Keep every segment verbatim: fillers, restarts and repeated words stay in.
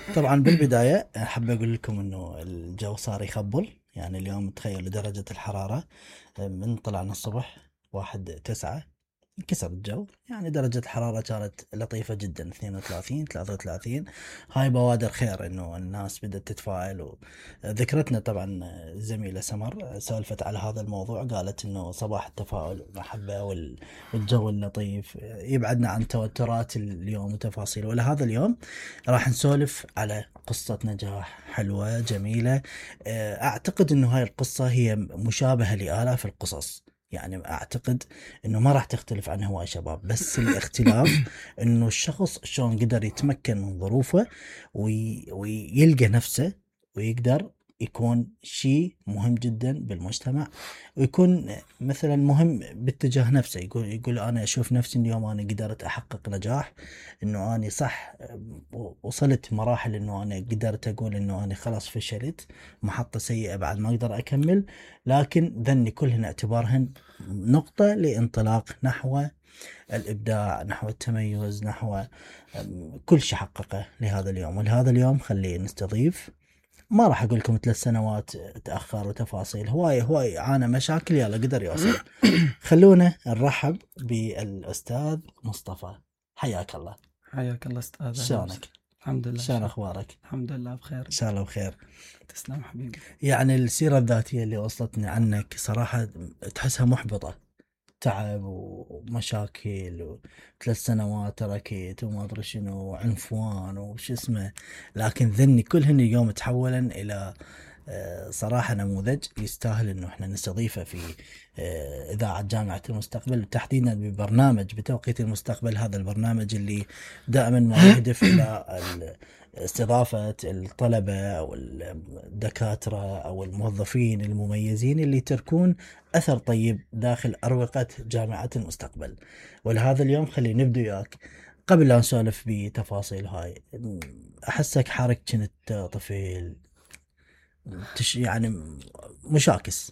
طبعا بالبداية أحب أقول لكم إنه الجو صار يخبل، يعني اليوم تخيلوا درجة الحرارة من طلعنا الصبح واحد تسعة انكسر الجو، يعني درجة الحرارة كانت لطيفة جدا اثنين وثلاثين ثلاثة وثلاثين. هاي بوادر خير انه الناس بدأت تتفاعل. وذكرتنا طبعا الزميلة سمر سولفت على هذا الموضوع، قالت انه صباح التفاؤل والمحبة وال- والجو اللطيف يبعدنا عن توترات اليوم وتفاصيل. ولهذا اليوم راح نسولف على قصة نجاح حلوة جميلة. اعتقد انه هاي القصة هي مشابهة لآلاف القصص، يعني اعتقد انه ما راح تختلف عن هواي شباب، بس الاختلاف انه الشخص شلون قدر يتمكن من ظروفه وي... ويلقى نفسه ويقدر يكون شيء مهم جدا بالمجتمع، ويكون مثلا مهم باتجاه نفسه. يقول يقول انا اشوف نفسي اليوم انا قدرت احقق نجاح، انه انا صح وصلت مراحل انه انا قدرت اقول انه انا خلاص فشلت محطة سيئة بعد ما اقدر اكمل، لكن ذني كلهن اعتبارهن نقطة لانطلاق نحو الإبداع، نحو التميز، نحو كل شيء حققه لهذا اليوم. ولهذا اليوم خلي نستضيف، ما راح أقول لكم ثلاث سنوات تأخر وتفاصيل، هواي هواي عانى مشاكل يلا قدر يوصل. خلونا نرحب بالأستاذ مصطفى، حياك الله. حياك الله استاذ. شلونك؟ الحمد لله. شلون أخبارك؟ الحمد لله بخير إن شاء الله بخير. تسلم حبيبي. يعني السيرة الذاتية اللي وصلتني عنك صراحة تحسها محبطة، تعب ومشاكل وثلاث سنوات تركت وما ادري شنو وعنفوان وش اسمه، لكن ذني كلهن اليوم تحولا الى صراحة نموذج يستاهل انه احنا نستضيفه في اذاعة جامعة المستقبل، تحديدا ببرنامج بتوقيت المستقبل. هذا البرنامج اللي دائما ما يهدف الى استضافة الطلبة أو الدكاترة أو الموظفين المميزين اللي تركون أثر طيب داخل أروقة جامعة المستقبل. ولهذا اليوم خلي نبدأ وياك قبل لا نسولف بتفاصيل هاي. أحسك حارك كنت طفل تش يعني مشاكس.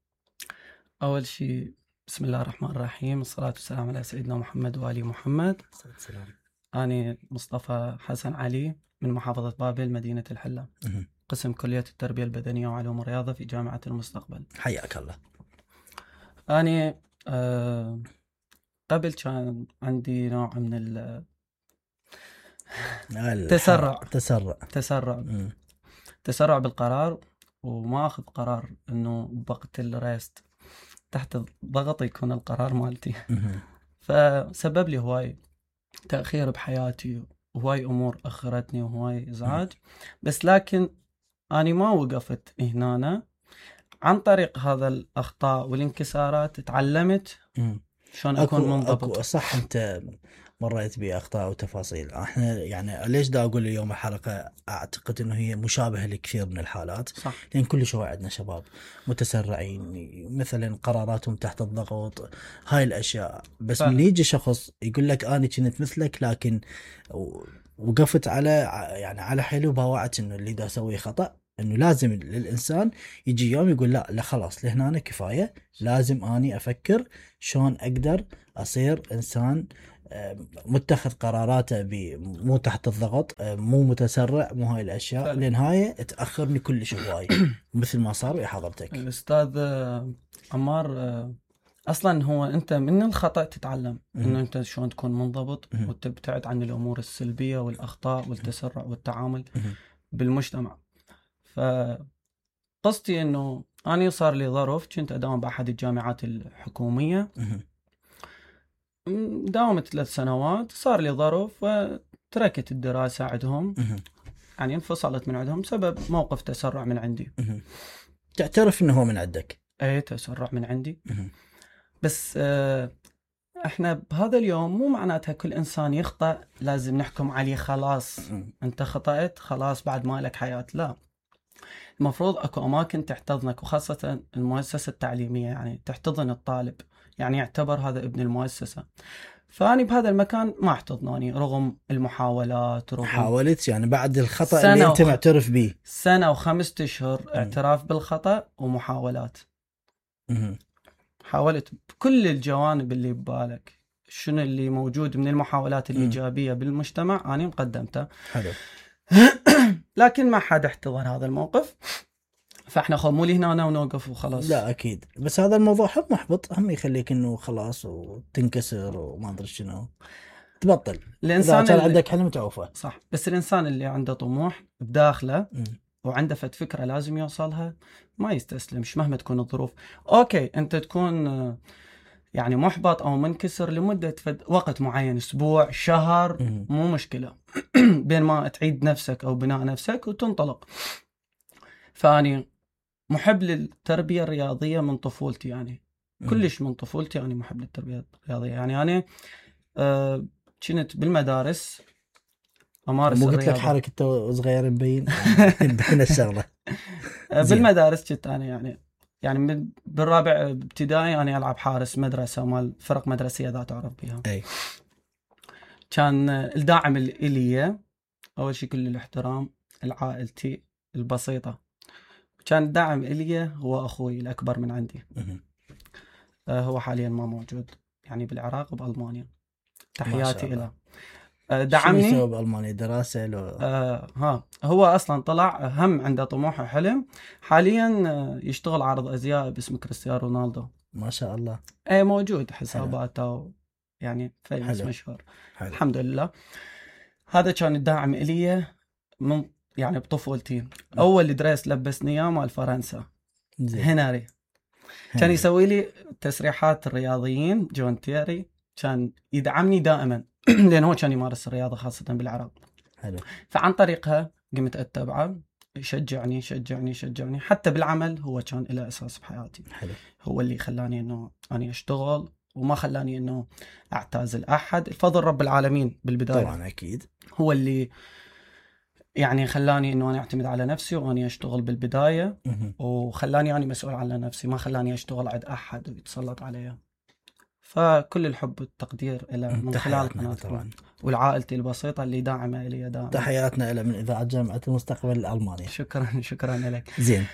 أول شيء بسم الله الرحمن الرحيم، الصلاة والسلام على سيدنا محمد وآل محمد. السلام. أنا مصطفى حسن علي من محافظة بابل مدينة الحلة، قسم كلية التربية البدنية وعلوم الرياضة في جامعة المستقبل. حياك الله. أنا أه قبل كان عندي نوع من التسرع تسرع تسرع م. تسرع بالقرار، وما أخذ قرار إنه بوقت الريست تحت ضغط يكون القرار مالتي. فسبب لي هواي تأخير بحياتي وهواي أمور أخرتني وهواي إزعاج. بس لكن أنا ما وقفت هنا، عن طريق هذا الأخطاء والانكسارات تعلمت شلون أكون منضبط. صح أنت مريت بأخطاء وتفاصيل. احنا يعني ليش دا أقول اليوم الحلقة أعتقد أنه هي مشابهة لكثير من الحالات، صح. لأن كل شوي عندنا شباب متسرعين مثلا قراراتهم تحت الضغط، هاي الأشياء. بس فعلا. من يجي شخص يقول لك أنا كنت مثلك لكن وقفت على يعني على حيلي وباوعت أنه اللي دا أسويه خطأ، انه لازم للانسان يجي يوم يقول لا لا خلاص لهنا أنا كفايه، لازم اني افكر شلون اقدر اصير انسان متخذ قراراته مو تحت الضغط، مو متسرع، مو هاي الاشياء فعلا. لان هاي تاخرني كلش هواي مثل ما صار ويا حضرتك. الاستاذ عمار، اصلا هو انت من الخطا تتعلم انه انت شلون تكون منضبط وتبتعد عن الامور السلبيه والاخطاء والتسرع والتعامل بالمجتمع. فقصتي انه أنا صار لي ظرف، كنت أداوم بأحد الجامعات الحكومية، داومت ثلاث سنوات، صار لي ظرف وتركت الدراسة عندهم، يعني انفصلت من عندهم بسبب موقف تسرع من عندي. تعترف إنه هو من عندك؟ ايه تسرع من عندي. بس اه احنا بهذا اليوم مو معناتها كل إنسان يخطأ لازم نحكم عليه خلاص انت خطأت خلاص بعد ما لك حياة. لا، المفروض اكو اماكن تحتضنك، وخاصة المؤسسة التعليمية يعني تحتضن الطالب، يعني يعتبر هذا ابن المؤسسة. فاني بهذا المكان ما احتضنوني رغم المحاولات. رغم حاولت يعني بعد الخطأ اللي انت معترف به سنة وخمسة اشهر اعتراف بالخطأ ومحاولات. م- حاولت بكل الجوانب اللي ببالك، شنو اللي موجود من المحاولات الإيجابية بالمجتمع أنا مقدمته. حلو. لكن ما حد احتضن هذا الموقف، فاحنا خمولي هنا ونوقف وخلاص. لا اكيد، بس هذا الموضوع هم محبط، هم يخليك انه خلاص وتنكسر وما ادري شنو، تبطل. الانسان اذا كان اللي... عندك حلم تعوفه. صح، بس الانسان اللي عنده طموح بداخله م. وعنده فد فكره لازم يوصلها، ما يستسلمش مهما تكون الظروف. اوكي انت تكون يعني محبط او منكسر لمده فد وقت معين، اسبوع، شهر، م. مو مشكله بين ما تعيد نفسك او بناء نفسك وتنطلق. فاني محب للتربيه الرياضيه من طفولتي، يعني م. كلش من طفولتي يعني محب للتربيه الرياضيه. يعني انا أه كنت بالمدارس امارس مو قلت الرياضه. لك حالك انت صغير مبين مبين الشغله. بالمدارس كنت انا يعني يعني بالرابع ابتدائي انا العب حارس مدرسه مال فرق مدرسيه ذات تعرف بها. اي كان الداعم الي اول شيء كل الاحترام لعائلتي البسيطه. كان الداعم الي هو اخوي الاكبر من عندي. آه هو حاليا ما موجود، يعني بالعراق وبالمانيا. تحياتي له. دعمني. شو يسوي بألمانيا؟ دراسة لو... آه ها هو أصلا طلع هم عنده طموح وحلم، حاليا يشتغل عرض أزياء باسم كريستيانو رونالدو. ما شاء الله. أي موجود حساباته يعني فيمس مشهور. حلو. الحمد لله. هذا كان الداعم إلي من يعني بطفولتي. أول اللي دريس لبسني إياه مال فرنسا هنري، كان يسوي لي تسريحات الرياضيين جون تيري، كان يدعمني دائما لأنه هو كان يمارس الرياضة خاصة بالعراق. حلو. فعن طريقها قمت أتبعه، يشجعني يشجعني يشجعني حتى بالعمل. هو كان له أساس بحياتي. حلو. هو اللي خلاني إنه أنا أشتغل وما خلاني إنه أعتزل أحد. الفضل رب العالمين بالبداية طبعا أكيد. هو اللي يعني خلاني إنه أنا أعتمد على نفسي وأني أشتغل بالبداية، وخلاني أنا مسؤول على نفسي، ما خلاني أشتغل عند أحد ويتسلط علي. فكل الحب والتقدير إلى من خلال قناتكم والعائلتي البسيطة اللي داعمة إلي دائما. تحياتنا إلى من إذاعة جامعة المستقبل الألمانية. شكرا شكرا لك. زين.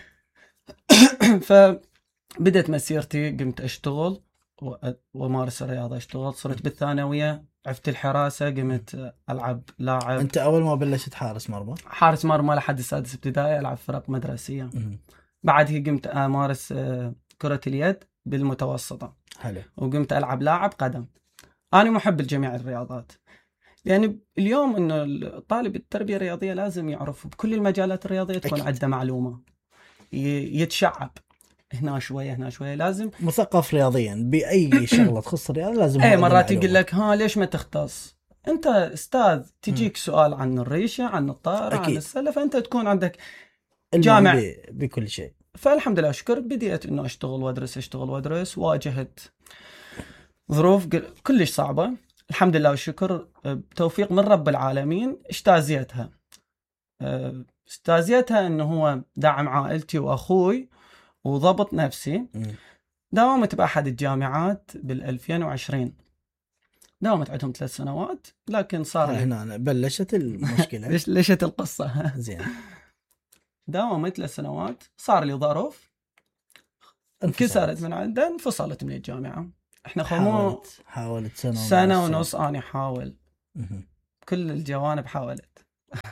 فبدأت مسيرتي، قمت أشتغل ومارس الرياضة. اشتغلت، صرت بالثانوية، عفت الحراسة، قمت ألعب لاعب. أنت أول ما بلشت حارس مرمى؟ حارس مرمى لحد السادس ابتدائي، ألعب فرق مدرسية. بعدها قمت أمارس كرة اليد بالمتوسطة. حلو. وقمت ألعب لاعب قدم. أنا محب لجميع الرياضات، يعني اليوم إنه الطالب التربية الرياضية لازم يعرف بكل المجالات الرياضية، تكون عنده معلومة، يتشعب هنا شوية هنا شوية، لازم مثقف رياضيا بأي شغلة تخص الرياضة. لازم أي مرات يقول لك ها ليش ما تختص أنت أستاذ، تجيك م. سؤال عن الريشة، عن الطائرة، عن السلة، فأنت تكون عندك جامع بكل شيء. فالحمد لله شكر بديت إنه أشتغل وأدرس أشتغل وأدرس. واجهت ظروف كلش صعبة، الحمد لله والشكر بتوفيق من رب العالمين اجتازيتها. اجتازيتها انه هو دعم عائلتي واخوي وضبط نفسي. داومت باحد الجامعات بالألفين وعشرين، داومت عندهم ثلاث سنوات، لكن صار هنا بلشت المشكلة. ليش ليشت القصة. زين. داومت ثلاث سنوات، صار لي ظرف، انكسرت من عنده، انفصلت من الجامعة. احنا خمو حاولت حاولت سنة سنة ونص أنا حاول كل الجوانب حاولت.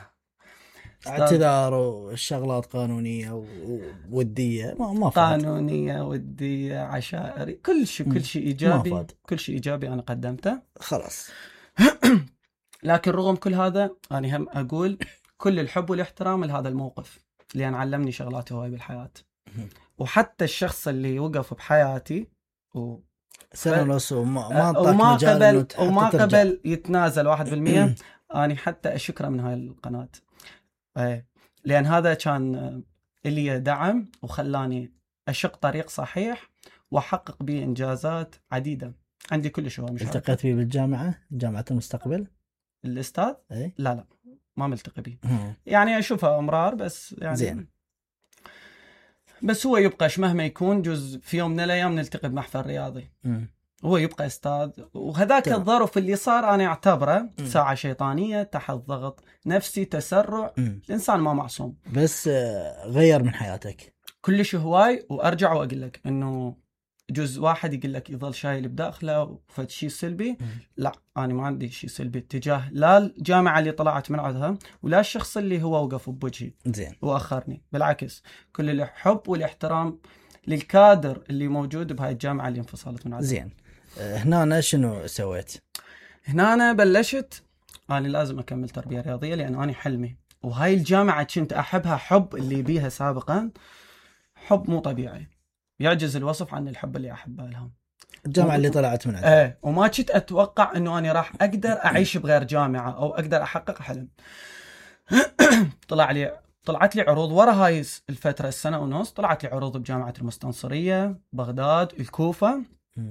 اعتذار والشغلات قانونية وودية ما ما قانونية ودية عشائري، كل شيء كل شيء إيجابي، كل شيء إيجابي أنا قدمته خلاص. لكن رغم كل هذا أنا هم أقول كل الحب والاحترام لهذا الموقف، لأن علمني شغلات هواي بالحياة. وحتى الشخص اللي وقف بحياتي و سنة ونص وما ما وما قبل وما قبل يتنازل واحد بالمية، أنا حتى أشكره من هاي القناة. أيه. لأن هذا كان اللي دعم وخلاني أشق طريق صحيح وأحقق به إنجازات عديدة. عندي كل شيء مشاركة. التقيت به بالجامعة، جامعة المستقبل الأستاذ؟ أيه؟ لا لا ما ملتقي به. يعني أشوفها أمرار بس يعني زين. بس هو يبقى مهما يكون جزء في يوم من الأيام نلتقي بمحفل رياضي. م. هو يبقى أستاذ. وهذاك الظرف اللي صار أنا أعتبره م. ساعة شيطانية تحت ضغط نفسي، تسرع. م. الإنسان ما معصوم، بس غير من حياتك كل شيء هواي. وأرجع وأقول لك إنه جزء واحد يقول لك يظل شايل بداخله فد شيء سلبي. م. لا أنا ما عندي شيء سلبي اتجاه لا الجامعة اللي طلعت من عندها ولا الشخص اللي هو وقف بوجهي زين وأخرني. بالعكس كل الحب والاحترام للكادر اللي موجود بهاي الجامعة اللي انفصلت من عندها. زين هنا أنا شنو سويت؟ هنا أنا بلشت أنا لازم أكمل تربية رياضية لأن أنا حلمي، وهاي الجامعة كنت أحبها حب اللي بيها سابقا حب مو طبيعي يعجز الوصف عن الحب اللي أحبه لها. الجامعة اللي طلعت من عندها. ايه وما كنت اتوقع انه انا راح اقدر اعيش بغير جامعة او اقدر احقق حلم. طلع لي طلعت لي عروض ورا هاي الفترة السنة ونص، طلعت لي عروض بجامعة المستنصرية، بغداد، الكوفة. م.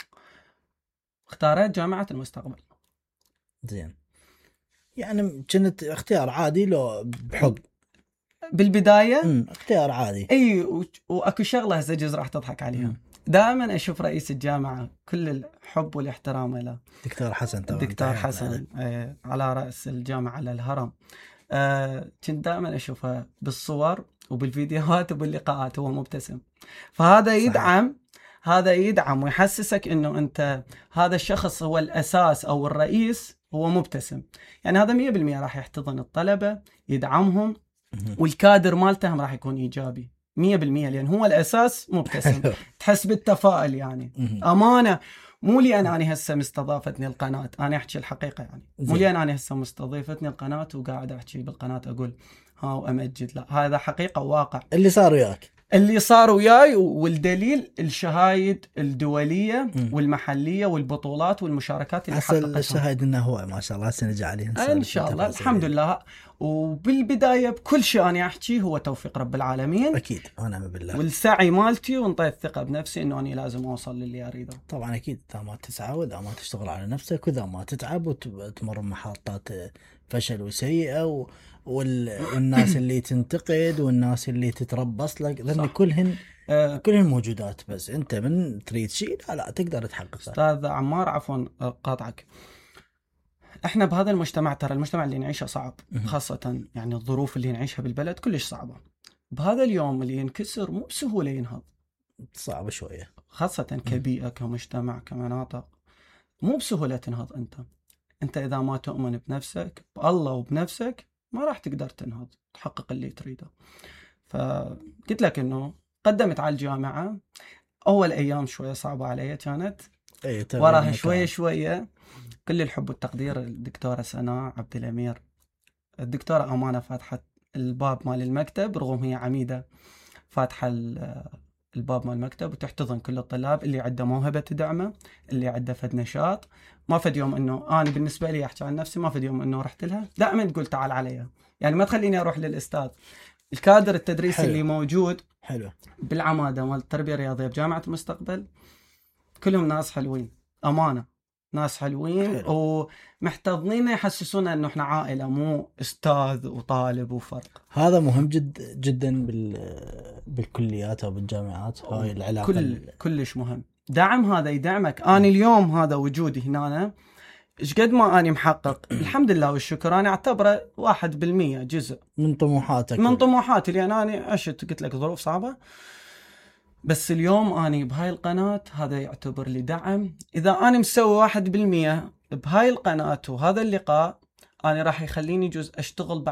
اختارت جامعة المستقبل. زين يعني كنت اختيار عادي لو بحب؟ بالبداية امم اختيار عادي. اي و... واكو شغلة هسه جزء راح تضحك عليها. دائما اشوف رئيس الجامعة كل الحب والاحترام له دكتور حسن طبعا. دكتور حسن ايه على رأس الجامعة على الهرم. آه كنت دائما اشوفه بالصور وبالفيديوهات وباللقاءات هو مبتسم، فهذا يدعم صحيح. هذا يدعم ويحسسك انه انت هذا الشخص هو الاساس او الرئيس هو مبتسم. يعني هذا مية بالمية راح يحتضن الطلبة يدعمهم والكادر مالتهم راح يكون ايجابي مية بالمية لان هو الاساس مبتسم. تحس بالتفاؤل يعني امانه. مو لي انا اني هسه مستضافتني القناه، انا احكي الحقيقه يعني مو لي انا اني هسه مستضيفتني القناه وقاعد احكي بالقناه اقول ها وامجد، لا هذا حقيقه وواقع اللي صار وياك اللي صار وياي. والدليل الشهايد الدوليه م. والمحليه والبطولات والمشاركات اللي حققتها. الشهايد انه هو ما شاء الله سنجي عليه ان شاء الله الحمد لله. وبالبدايه بكل شيء انا احكي هو توفيق رب العالمين اكيد ونعم بالله والسعي مالتي وانطيت الثقه بنفسي انه انا لازم اوصل للي اريده. طبعا اكيد اذا ما تسعى واذا ما تشتغل على نفسك واذا ما تتعب وتمر محطات فشل وسيئه و... وال... والناس اللي تنتقد والناس اللي تتربص لك لان كلهن آه كلهن موجودات، بس انت من تريد شيء لا لا تقدر تحققه. استاذ عمار عفوا قاطعك، احنا بهذا المجتمع ترى المجتمع اللي نعيشه صعب خاصه يعني الظروف اللي نعيشها بالبلد كلش صعبه. بهذا اليوم اللي ينكسر مو بسهوله ينهض، صعبه شويه خاصه كبيئه كمجتمع كمناطق مو بسهوله تنهض. انت انت اذا ما تؤمن بنفسك بالله وبنفسك ما راح تقدر تنهض تحقق اللي تريده. فقلت لك انه قدمت على الجامعه. اول ايام شويه صعبه علي كانت، اي وراها شويه شويه كل الحب والتقدير الدكتوره سناء عبد الامير. الدكتوره امانه فاتحه الباب مال المكتب رغم هي عميده، فاتحه الباب مال المكتب وتحتضن كل الطلاب اللي عنده موهبه تدعمه، اللي عنده فد نشاط. ما فد يوم انه انا بالنسبه لي احكي عن نفسي ما فد يوم انه رحت لها، دائما تقول تعال عليها، يعني ما تخليني اروح للاستاذ. الكادر التدريسي حلو. اللي موجود حلو بالعماده مال التربيه الرياضيه بجامعه المستقبل كلهم ناس حلوين امانه، ناس حلوين حلو. ومحتضنين يحسسونا انه احنا عائله مو استاذ وطالب وفرق. هذا مهم جد جدا بال بالكليات او بالجامعات هاي العلاقه كل ال... كلش مهم. دعم هذا يدعمك. انا اليوم هذا وجودي هنا ايش قد ما اني محقق الحمد لله والشكر انا اعتبره واحد بالمية جزء من طموحاتك من طموحاتي لان انا عشت قلت لك ظروف صعبه، بس اليوم أنا بهاي القناة هذا يعتبر لي دعم. إذا أنا مسوي واحد بالمية بهاي القناة وهذا اللقاء أنا راح يخليني جزء أشتغل